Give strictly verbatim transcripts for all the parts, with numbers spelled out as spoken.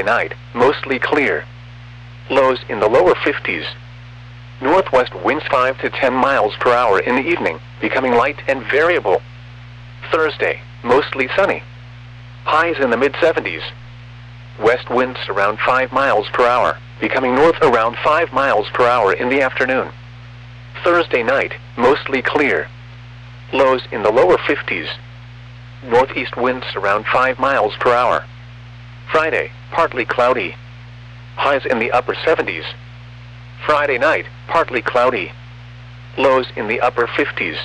night, mostly clear. Lows in the lower fifties. Northwest winds five to ten miles per hour in the evening, becoming light and variable. Thursday, mostly sunny. Highs in the mid seventies. West winds around five miles per hour, becoming north around five miles per hour in the afternoon. Thursday night, mostly clear. Lows in the lower fifties. Northeast winds around five miles per hour. Friday, partly cloudy. Highs in the upper seventies. Friday night, partly cloudy. Lows in the upper fifties.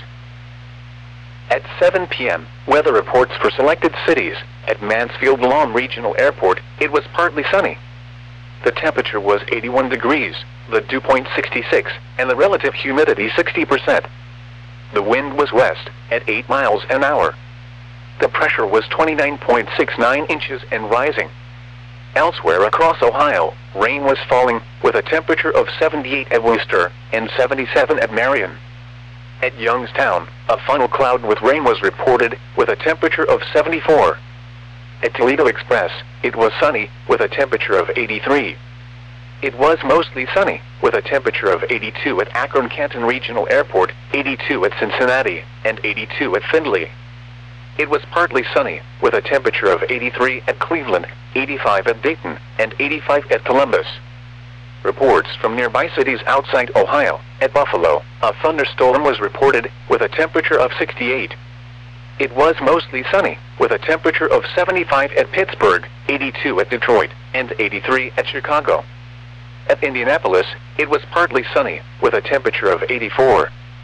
At seven p m, weather reports for selected cities. At Mansfield Lawn Regional Airport, it was partly sunny. The temperature was eighty-one degrees, the dew point sixty-six, and the relative humidity sixty percent. The wind was west, at eight miles an hour. The pressure was twenty-nine point six nine inches and rising. Elsewhere across Ohio, rain was falling, with a temperature of seventy-eight at Worcester and seventy-seven at Marion. At Youngstown, a funnel cloud with rain was reported, with a temperature of seventy-four. At Toledo Express, it was sunny, with a temperature of eighty-three. It was mostly sunny, with a temperature of eighty-two at Akron-Canton Regional Airport, eighty-two at Cincinnati, and eighty-two at Findlay. It was partly sunny, with a temperature of eighty-three at Cleveland, eighty-five at Dayton, and eighty-five at Columbus. Reports from nearby cities outside Ohio. At Buffalo, a thunderstorm was reported, with a temperature of sixty-eight. It was mostly sunny, with a temperature of seventy-five at Pittsburgh, eighty-two at Detroit, and eighty-three at Chicago. At Indianapolis, it was partly sunny, with a temperature of eighty-four.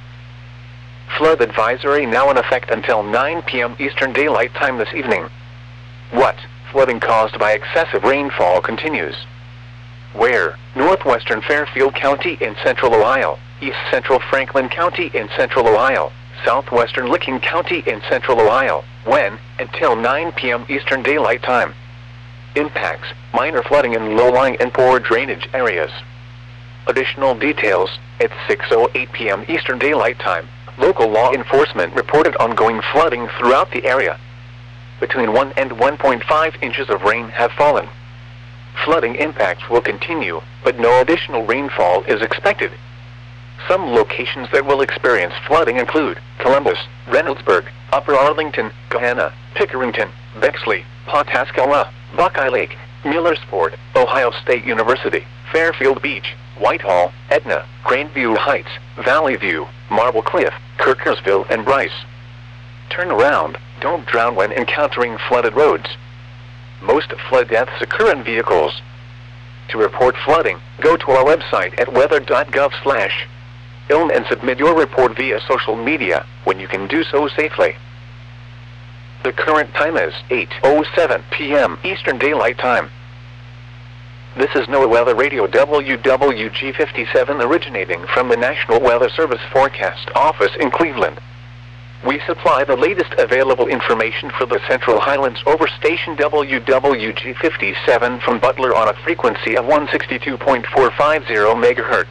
Flood advisory now in effect until nine p m Eastern Daylight Time this evening. What? Flooding caused by excessive rainfall continues. Where? Northwestern Fairfield County in central Ohio, east central Franklin County in central Ohio, southwestern Licking County in central Ohio. When? Until nine p m Eastern Daylight Time. Impacts: minor flooding in low-lying and poor drainage areas. Additional details: at six oh eight p m Eastern Daylight Time, local law enforcement reported ongoing flooding throughout the area. Between one and one point five inches of rain have fallen. Flooding impacts will continue, but no additional rainfall is expected. Some locations that will experience flooding include Columbus, Reynoldsburg, Upper Arlington, Gahanna, Pickerington, Bexley, Pawtascala, Buckeye Lake, Millersport, Ohio State University, Fairfield Beach, Whitehall, Etna, Grandview Heights, Valley View, Marble Cliff, Kirkersville, and Bryce. Turn around, don't drown when encountering flooded roads. Most flood deaths occur in vehicles. To report flooding, go to our website at weather dot gov slash ilm and submit your report via social media, when you can do so safely. The current time is eight oh seven p m Eastern Daylight Time. This is NOAA Weather Radio W W G fifty-seven originating from the National Weather Service Forecast Office in Cleveland. We supply the latest available information for the Central Highlands over station W W G fifty-seven from Butler on a frequency of one sixty-two point four five zero megahertz.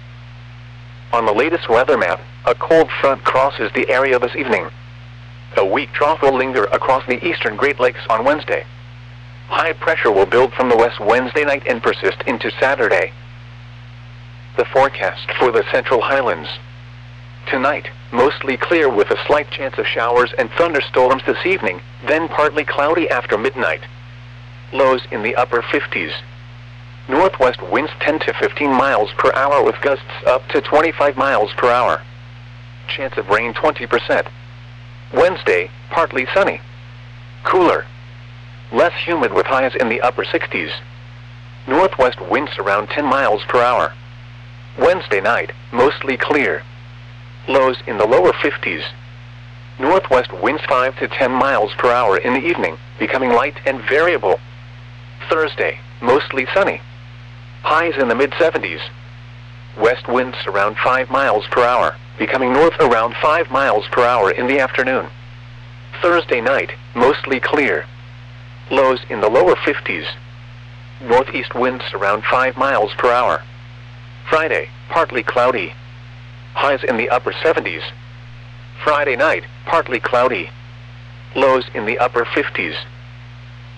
On the latest weather map, a cold front crosses the area this evening. A weak trough will linger across the eastern Great Lakes on Wednesday. High pressure will build from the west Wednesday night and persist into Saturday. The forecast for the Central Highlands. Tonight, mostly clear with a slight chance of showers and thunderstorms this evening, then partly cloudy after midnight. Lows in the upper fifties. Northwest winds ten to fifteen miles per hour with gusts up to twenty-five miles per hour. Chance of rain twenty percent. Wednesday, partly sunny. Cooler. Less humid with highs in the upper sixties. Northwest winds around ten miles per hour. Wednesday night, mostly clear. Lows in the lower fifties. Northwest winds five to ten miles per hour in the evening, becoming light and variable. Thursday, mostly sunny. Highs in the mid seventies. West winds around five miles per hour, becoming north around five miles per hour in the afternoon. Thursday night, mostly clear. Lows in the lower fifties. Northeast winds around five miles per hour. Friday, partly cloudy. Highs in the upper seventies. Friday night, partly cloudy. Lows in the upper fifties.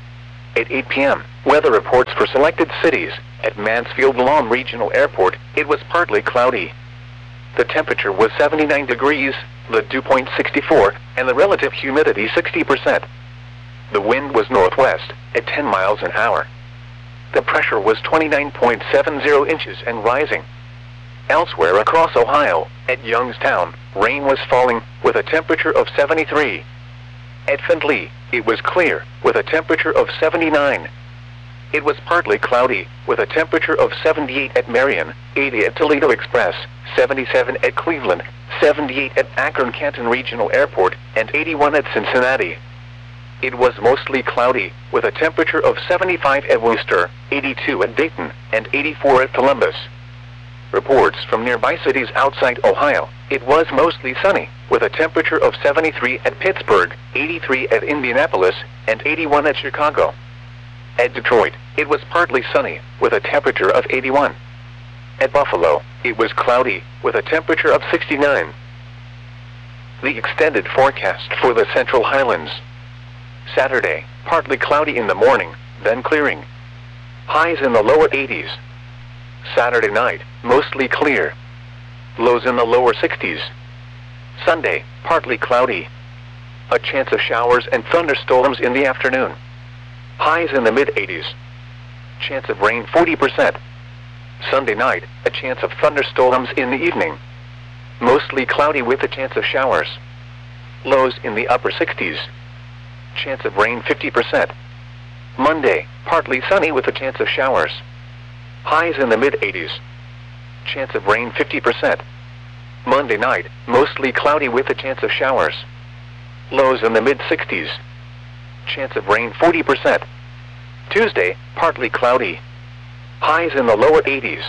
At eight p m, weather reports for selected cities. At Mansfield-Lam Regional Airport, it was partly cloudy. The temperature was seventy-nine degrees, the dew point sixty-four, and the relative humidity sixty percent. The wind was northwest, at ten miles an hour. The pressure was twenty-nine point seven zero inches and rising. Elsewhere across Ohio, at Youngstown, rain was falling, with a temperature of seventy-three. At Findlay, it was clear, with a temperature of seventy-nine. It was partly cloudy, with a temperature of seventy-eight at Marion, eighty at Toledo Express, seventy-seven at Cleveland, seventy-eight at Akron-Canton Regional Airport, and eighty-one at Cincinnati. It was mostly cloudy, with a temperature of seventy-five at Worcester, eighty-two at Dayton, and eighty-four at Columbus. Reports from nearby cities outside Ohio, it was mostly sunny, with a temperature of seventy-three at Pittsburgh, eighty-three at Indianapolis, and eighty-one at Chicago. At Detroit, it was partly sunny, with a temperature of eighty-one. At Buffalo, it was cloudy, with a temperature of sixty-nine. The extended forecast for the Central Highlands. Saturday, partly cloudy in the morning, then clearing. Highs in the lower eighties. Saturday night, mostly clear. Lows in the lower sixties. Sunday, partly cloudy. A chance of showers and thunderstorms in the afternoon. Highs in the mid-eighties. Chance of rain forty percent. Sunday night, a chance of thunderstorms in the evening. Mostly cloudy with a chance of showers. Lows in the upper sixties. Chance of rain fifty percent. Monday, partly sunny with a chance of showers. Highs in the mid-eighties. Chance of rain fifty percent. Monday night, mostly cloudy with a chance of showers. Lows in the mid-sixties. Chance of rain forty percent. Tuesday, partly cloudy. Highs in the lower eighties.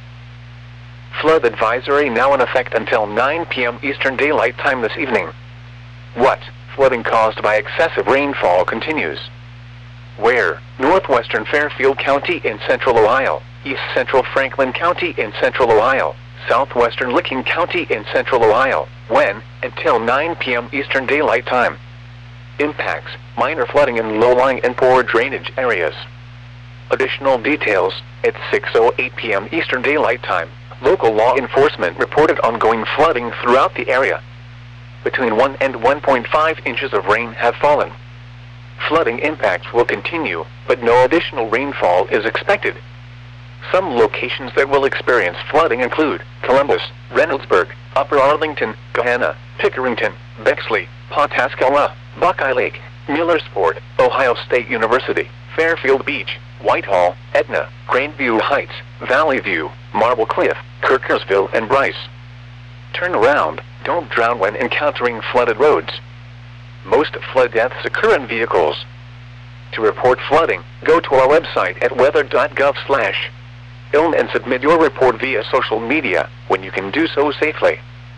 Flood advisory now in effect until nine p m Eastern Daylight Time this evening. What? Flooding caused by excessive rainfall continues. Where? Northwestern Fairfield County in central Ohio, east central Franklin County in central Ohio, southwestern Licking County in central Ohio. When? Until nine p m Eastern Daylight Time. Impacts: minor flooding in low-lying and poor drainage areas. Additional details: at six oh eight p m Eastern Daylight Time, local law enforcement reported ongoing flooding throughout the area. Between one and one point five inches of rain have fallen. Flooding impacts will continue, but no additional rainfall is expected. Some locations that will experience flooding include Columbus, Reynoldsburg, Upper Arlington, Gahanna, Pickerington, Bexley, Pawtascala, Buckeye Lake, Millersport, Ohio State University, Fairfield Beach, Whitehall, Etna, Grandview Heights, Valley View, Marble Cliff, Kirkersville, and Bryce. Turn around, don't drown when encountering flooded roads. Most flood deaths occur in vehicles. To report flooding, go to our website at weather dot gov slash I L M and submit your report via social media, when you can do so safely.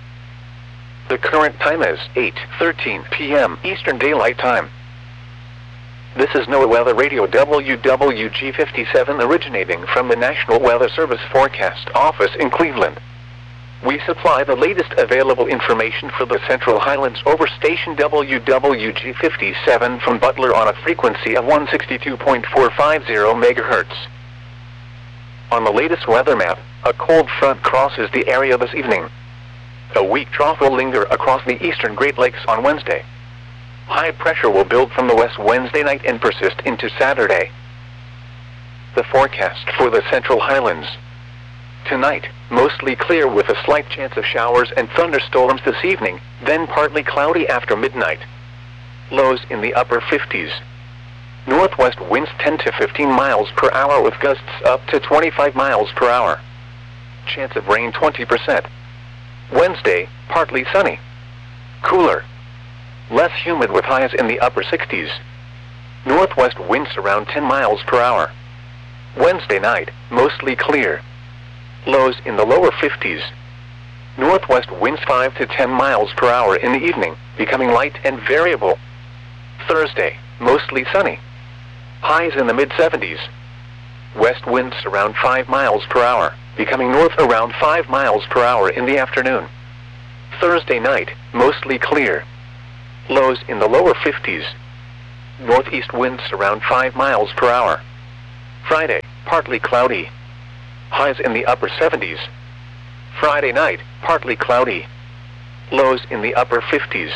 The current time is eight thirteen p m Eastern Daylight Time. This is NOAA Weather Radio W W G fifty-seven originating from the National Weather Service Forecast Office in Cleveland. We supply the latest available information for the Central Highlands over station W W G fifty-seven from Butler on a frequency of one sixty-two point four five zero megahertz. On the latest weather map, a cold front crosses the area this evening. A weak trough will linger across the eastern Great Lakes on Wednesday. High pressure will build from the west Wednesday night and persist into Saturday. The forecast for the Central Highlands. Tonight, mostly clear with a slight chance of showers and thunderstorms this evening, then partly cloudy after midnight. Lows in the upper fifties. Northwest winds ten to fifteen miles per hour with gusts up to twenty-five miles per hour. Chance of rain twenty percent. Wednesday, partly sunny. Cooler. Less humid with highs in the upper sixties. Northwest winds around ten miles per hour. Wednesday night, mostly clear. Lows in the lower fifties. Northwest winds five to ten miles per hour in the evening, becoming light and variable. Thursday, mostly sunny. Highs in the mid seventies. West winds around five miles per hour, becoming north around five miles per hour in the afternoon. Thursday night, mostly clear. Lows in the lower fifties. northeast winds around five miles per hour. Friday, partly cloudy. Highs in the upper seventies. Friday night, partly cloudy. Lows in the upper fifties.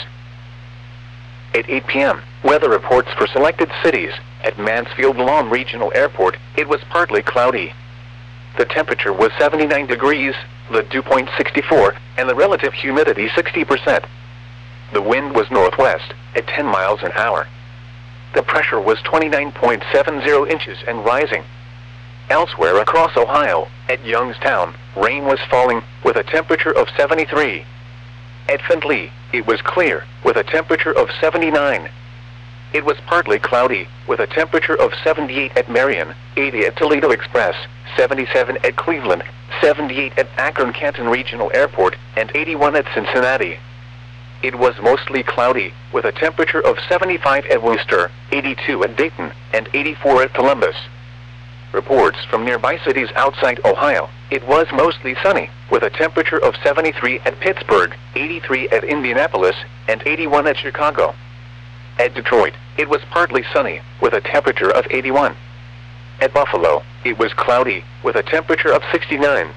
At eight p m, weather reports for selected cities. At Mansfield Lawn Regional Airport, it was partly cloudy. The temperature was seventy-nine degrees, the dew point sixty-four, and the relative humidity sixty percent. The wind was northwest, at ten miles an hour. The pressure was twenty-nine point seven zero inches and rising. Elsewhere across Ohio, at Youngstown, rain was falling, with a temperature of seventy-three. At Findlay, it was clear, with a temperature of seventy-nine. It was partly cloudy, with a temperature of seventy-eight at Marion, eighty at Toledo Express, seventy-seven at Cleveland, seventy-eight at Akron-Canton Regional Airport, and eighty-one at Cincinnati. It was mostly cloudy, with a temperature of seventy-five at Worcester, eighty-two at Dayton, and eighty-four at Columbus. Reports from nearby cities outside Ohio, it was mostly sunny, with a temperature of seventy-three at Pittsburgh, eighty-three at Indianapolis, and eighty-one at Chicago. At Detroit, it was partly sunny, with a temperature of eighty-one. At Buffalo, it was cloudy, with a temperature of sixty-nine.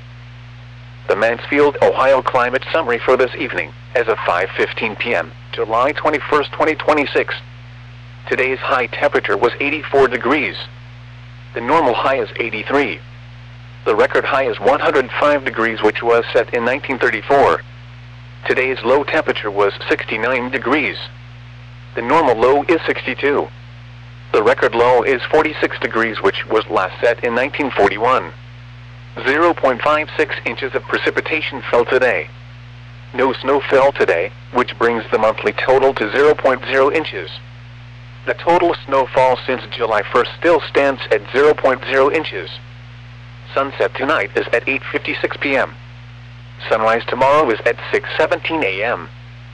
The Mansfield, Ohio climate summary for this evening, as of five fifteen p m, July twenty-first, twenty twenty-six. Today's high temperature was eighty-four degrees. The normal high is eighty-three. The record high is one hundred five degrees, which was set in nineteen thirty-four. Today's low temperature was sixty-nine degrees. The normal low is sixty-two. The record low is forty-six degrees, which was last set in nineteen forty-one. zero point five six inches of precipitation fell today. No snow fell today, which brings the monthly total to zero point zero inches. The total snowfall since July first still stands at zero point zero inches. Sunset tonight is at eight fifty-six p m Sunrise tomorrow is at six seventeen a m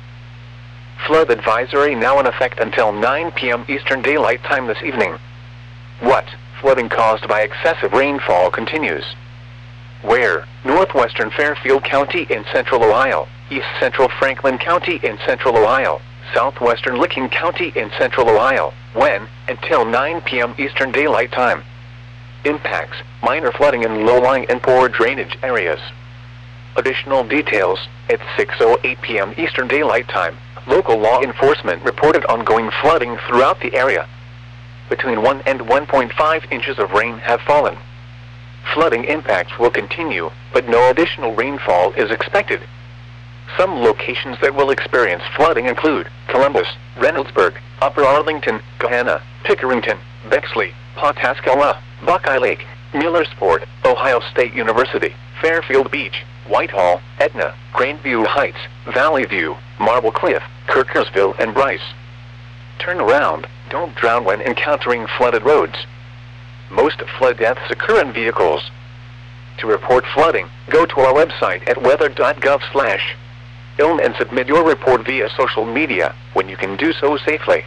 Flood advisory now in effect until nine p m Eastern Daylight Time this evening. What? Flooding caused by excessive rainfall continues. Where? Northwestern Fairfield County in central Ohio, east central Franklin County in central Ohio, southwestern Licking County in central Ohio. When? Until nine p m Eastern Daylight Time. Impacts: minor flooding in low-lying and poor drainage areas. Additional details: at six oh eight p m Eastern Daylight Time, local law enforcement reported ongoing flooding throughout the area. Between one and one point five inches of rain have fallen. Flooding impacts will continue, but no additional rainfall is expected. Some locations that will experience flooding include Columbus, Reynoldsburg, Upper Arlington, Gahanna, Pickerington, Bexley, Pawtascala, Buckeye Lake, Millersport, Ohio State University, Fairfield Beach, Whitehall, Etna, Grandview Heights, Valley View, Marble Cliff, Kirkersville, and Bryce. Turn around. Don't drown when encountering flooded roads. Most flood deaths occur in vehicles. To report flooding, go to our website at weather dot gov slash I L N and submit your report via social media, when you can do so safely.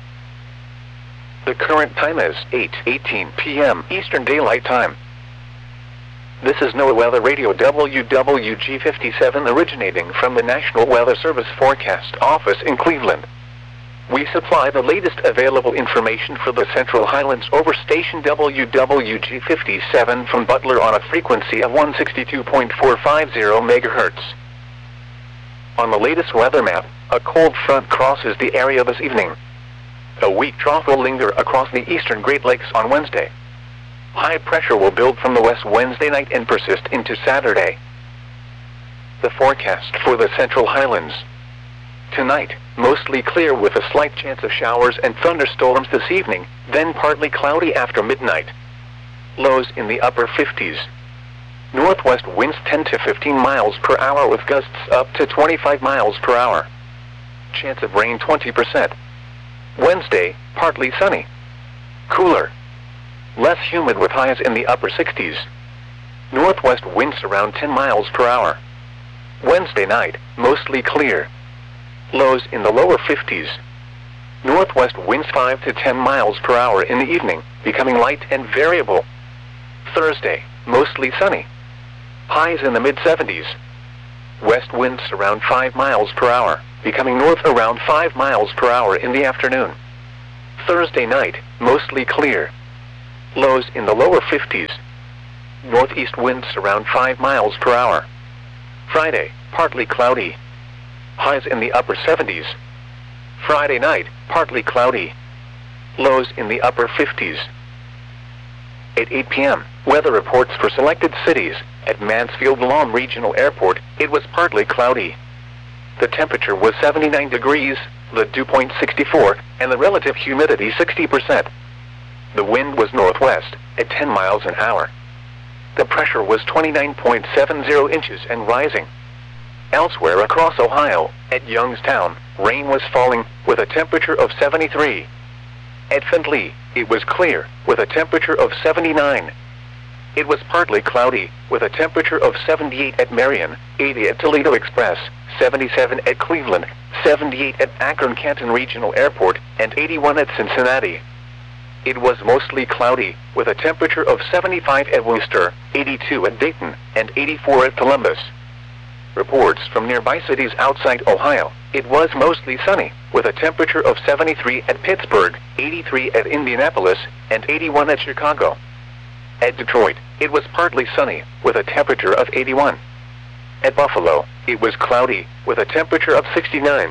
The current time is eight eighteen p m Eastern Daylight Time. This is NOAA Weather Radio W W G fifty-seven originating from the National Weather Service Forecast Office in Cleveland. We supply the latest available information for the Central Highlands over station W W G fifty-seven from Butler on a frequency of one sixty-two point four five zero megahertz. On the latest weather map, a cold front crosses the area this evening. A weak trough will linger across the eastern Great Lakes on Wednesday. High pressure will build from the west Wednesday night and persist into Saturday. The forecast for the Central Highlands. Tonight, mostly clear with a slight chance of showers and thunderstorms this evening, then partly cloudy after midnight. Lows in the upper fifties. Northwest winds ten to fifteen miles per hour with gusts up to twenty-five miles per hour. Chance of rain twenty percent. Wednesday, partly sunny. Cooler. Less humid with highs in the upper sixties. Northwest winds around ten miles per hour. Wednesday night, mostly clear. Lows in the lower fifties. Northwest winds five to ten miles per hour in the evening, becoming light and variable. Thursday, mostly sunny. Highs in the mid seventies. West winds around five miles per hour, becoming north around five miles per hour in the afternoon. Thursday night, mostly clear. Lows in the lower fifties. Northeast winds around five miles per hour. Friday, partly cloudy. Highs in the upper seventies. Friday night, partly cloudy. Lows in the upper fifties. At eight p m, weather reports for selected cities. At Mansfield Lawn Regional Airport, it was partly cloudy. The temperature was seventy-nine degrees, the dew point sixty-four, and the relative humidity sixty percent. The wind was northwest, at ten miles an hour. The pressure was twenty-nine point seven zero inches and rising. Elsewhere across Ohio, at Youngstown, rain was falling, with a temperature of seventy-three. At Findlay, it was clear, with a temperature of seventy-nine. It was partly cloudy, with a temperature of seventy-eight at Marion, eighty at Toledo Express, seventy-seven at Cleveland, seventy-eight at Akron-Canton Regional Airport, and eighty-one at Cincinnati. It was mostly cloudy, with a temperature of seventy-five at Worcester, eighty-two at Dayton, and eighty-four at Columbus. Reports from nearby cities outside Ohio, it was mostly sunny, with a temperature of seventy-three at Pittsburgh, eighty-three at Indianapolis, and eighty-one at Chicago. At Detroit, it was partly sunny, with a temperature of eighty-one. At Buffalo, it was cloudy, with a temperature of sixty-nine.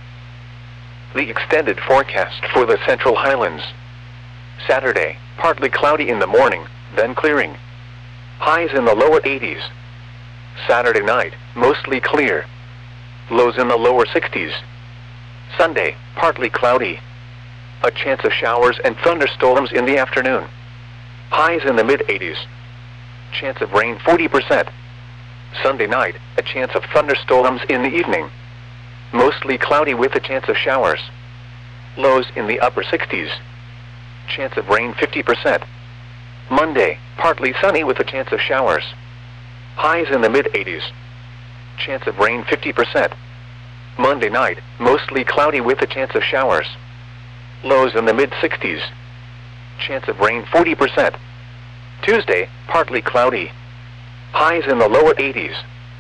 The extended forecast for the Central Highlands. Saturday, partly cloudy in the morning, then clearing. Highs in the lower eighties. Saturday night, mostly clear. Lows in the lower sixties. Sunday, partly cloudy. A chance of showers and thunderstorms in the afternoon. Highs in the mid eighties. Chance of rain forty percent. Sunday night, a chance of thunderstorms in the evening. Mostly cloudy with a chance of showers. Lows in the upper sixties. Chance of rain fifty percent. Monday, partly sunny with a chance of showers. Highs in the mid eighties. Chance of rain fifty percent. Monday night, mostly cloudy with a chance of showers. Lows in the mid sixties. Chance of rain forty percent. Tuesday, partly cloudy. Highs in the lower eighties.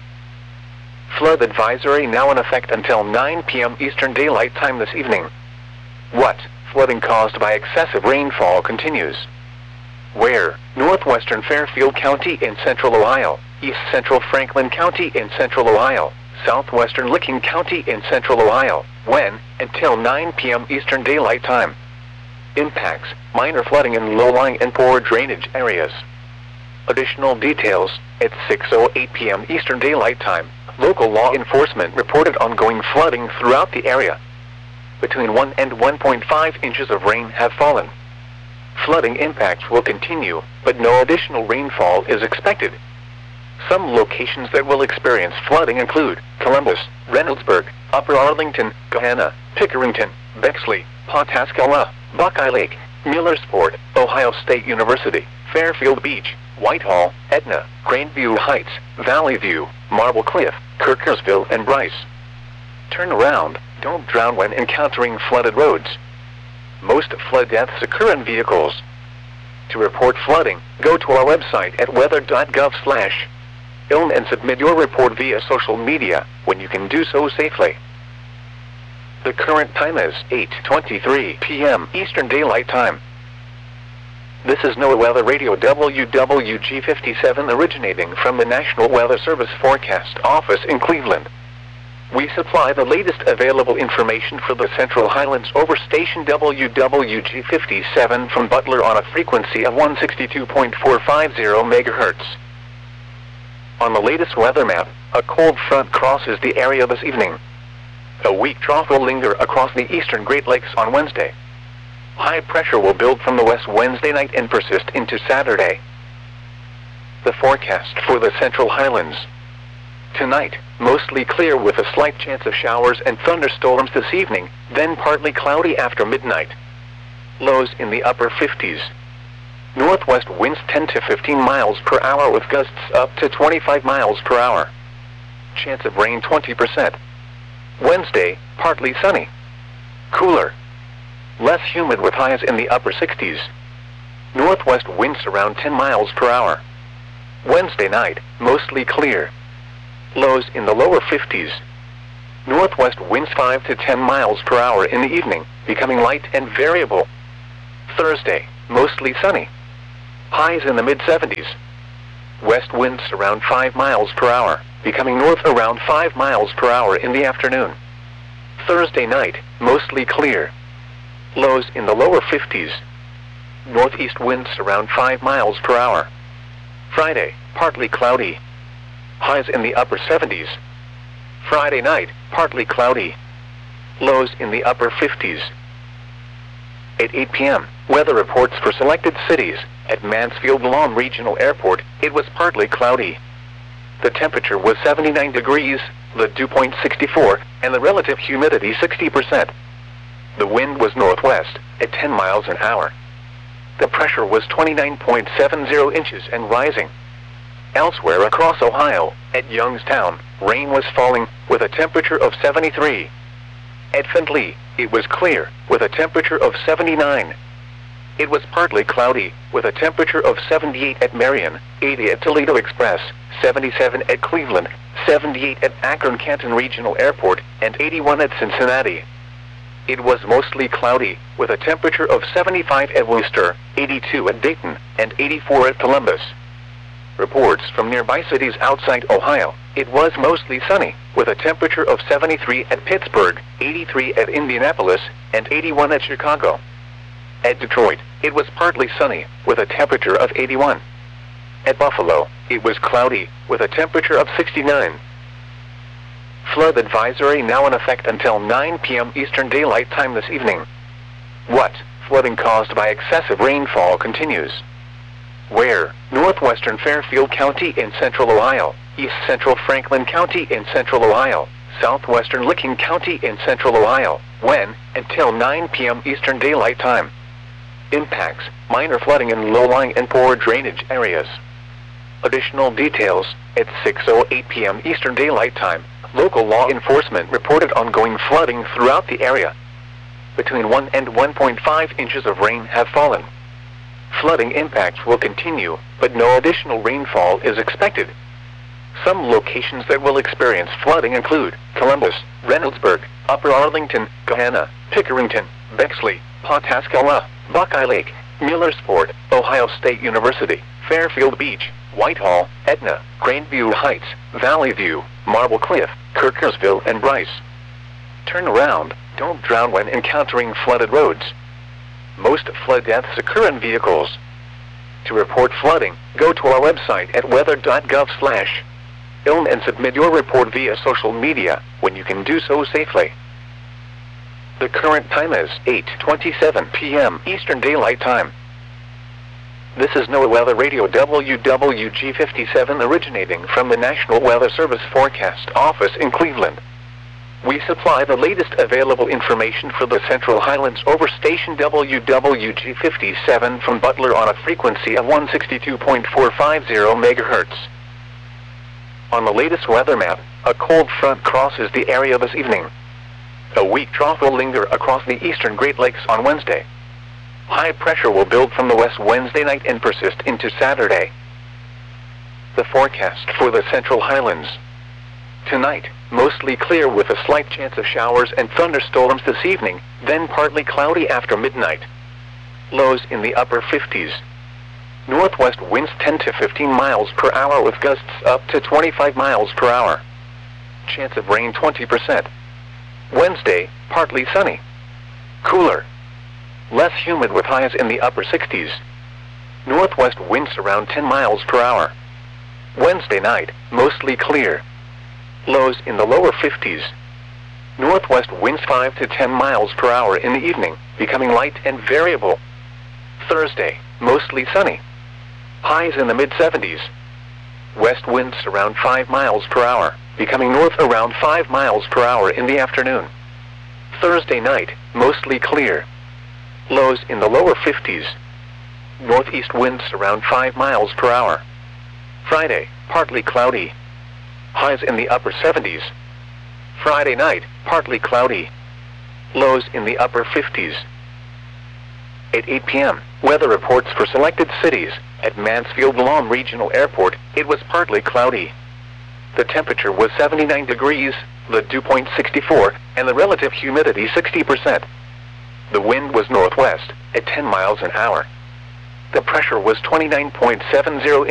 Flood advisory now in effect until nine p m Eastern Daylight Time this evening. What? Flooding caused by excessive rainfall continues. Where? Northwestern Fairfield County in central Ohio, east central Franklin County in central Ohio, southwestern Licking County in central Ohio. When? Until nine p m Eastern Daylight Time. Impacts: minor flooding in low-lying and poor drainage areas. Additional details: at six oh eight p m Eastern Daylight Time, local law enforcement reported ongoing flooding throughout the area. Between one and one point five inches of rain have fallen. Flooding impacts will continue, but no additional rainfall is expected. Some locations that will experience flooding include Columbus, Reynoldsburg, Upper Arlington, Gahanna, Pickerington, Bexley, Pawtascala, Buckeye Lake, Millersport, Ohio State University, Fairfield Beach, Whitehall, Etna, Grandview Heights, Valley View, Marble Cliff, Kirkersville, and Bryce. Turn around, don't drown when encountering flooded roads. Most flood deaths occur in vehicles. To report flooding, go to our website at weather dot gov slash I L N and submit your report via social media, when you can do so safely. The current time is eight twenty-three p m Eastern Daylight Time. This is NOAA Weather Radio W W G fifty-seven originating from the National Weather Service Forecast Office in Cleveland. We supply the latest available information for the Central Highlands over station W W G fifty-seven from Butler on a frequency of one sixty-two point four five zero megahertz. On the latest weather map, a cold front crosses the area this evening. A weak trough will linger across the eastern Great Lakes on Wednesday. High pressure will build from the west Wednesday night and persist into Saturday. The forecast for the Central Highlands. Tonight, mostly clear with a slight chance of showers and thunderstorms this evening, then partly cloudy after midnight. Lows in the upper fifties. Northwest winds ten to fifteen miles per hour with gusts up to twenty-five miles per hour. Chance of rain twenty percent. Wednesday, partly sunny. Cooler. Less humid with highs in the upper sixties. Northwest winds around ten miles per hour. Wednesday night, mostly clear. Lows in the lower fifties. Northwest winds five to ten miles per hour in the evening, becoming light and variable. Thursday, mostly sunny. Highs in the mid seventies. West winds around five miles per hour, becoming north around five miles per hour in the afternoon. Thursday night, mostly clear. Lows in the lower fifties. Northeast winds around five miles per hour. Friday, partly cloudy. Highs in the upper seventies. Friday night, partly cloudy. Lows in the upper fifties. At eight p m, weather reports for selected cities. At Mansfield Lawn Regional Airport, it was partly cloudy. The temperature was seventy-nine degrees, the dew point sixty-four, and the relative humidity sixty percent. The wind was northwest, at ten miles an hour. The pressure was twenty-nine point seven zero inches and rising. Elsewhere across Ohio, at Youngstown, rain was falling, with a temperature of seventy-three. At Findlay, it was clear, with a temperature of seventy-nine. It was partly cloudy, with a temperature of seventy-eight at Marion, eighty at Toledo Express, seventy-seven at Cleveland, seventy-eight at Akron-Canton Regional Airport, and eighty-one at Cincinnati. It was mostly cloudy, with a temperature of seventy-five at Worcester, eighty-two at Dayton, and eighty-four at Columbus. Reports from nearby cities outside Ohio, it was mostly sunny, with a temperature of seventy-three at Pittsburgh, eighty-three at Indianapolis, and eighty-one at Chicago. At Detroit, it was partly sunny, with a temperature of eighty-one. At Buffalo, it was cloudy, with a temperature of sixty-nine. Flood advisory now in effect until nine p m Eastern Daylight Time this evening. What? Flooding caused by excessive rainfall continues. Where? Northwestern Fairfield County in central Ohio, east central Franklin County in central Ohio, southwestern Licking County in central Ohio. When? Until nine p m Eastern Daylight Time. Impacts: minor flooding in low-lying and poor drainage areas. Additional details: at six oh eight p m Eastern Daylight Time, local law enforcement reported ongoing flooding throughout the area. Between one and one point five inches of rain have fallen. Flooding impacts will continue, but no additional rainfall is expected. Some locations that will experience flooding include Columbus, Reynoldsburg, Upper Arlington, Gahanna, Pickerington, Bexley, Pawtascala, Buckeye Lake, Millersport, Ohio State University, Fairfield Beach, Whitehall, Etna, Grandview Heights, Valley View, Marble Cliff, Kirkersville, and Bryce. Turn around, don't drown when encountering flooded roads. Most flood deaths occur in vehicles. To report flooding, go to our website at weather dot gov slash I L M and submit your report via social media, when you can do so safely. The current time is eight twenty-seven p m Eastern Daylight Time. This is NOAA Weather Radio W W G fifty-seven originating from the National Weather Service Forecast Office in Cleveland. We supply the latest available information for the Central Highlands over station W W G fifty-seven from Butler on a frequency of one sixty-two point four five zero megahertz. On the latest weather map, a cold front crosses the area this evening. A weak trough will linger across the eastern Great Lakes on Wednesday. High pressure will build from the west Wednesday night and persist into Saturday. The forecast for the Central Highlands. Tonight, mostly clear with a slight chance of showers and thunderstorms this evening, then partly cloudy after midnight. Lows in the upper fifties. Northwest winds ten to fifteen miles per hour with gusts up to twenty-five miles per hour. Chance of rain twenty percent. Wednesday, partly sunny. Cooler. Less humid with highs in the upper sixties. Northwest winds around ten miles per hour. Wednesday night, mostly clear. Lows in the lower fifties. Northwest winds five to ten miles per hour in the evening, becoming light and variable. Thursday, mostly sunny. Highs in the mid seventies. West winds around five miles per hour, becoming north around five miles per hour in the afternoon. Thursday night, mostly clear. Lows in the lower fifties. Northeast winds around five miles per hour. Friday, partly cloudy. Highs in the upper seventies. Friday night, partly cloudy. Lows in the upper fifties. At eight p m, weather reports for selected cities. At Mansfield Lawn Regional Airport, it was partly cloudy. The temperature was seventy-nine degrees, the dew point sixty-four, and the relative humidity sixty percent. The wind was northwest at ten miles an hour. The pressure was twenty-nine point seven zero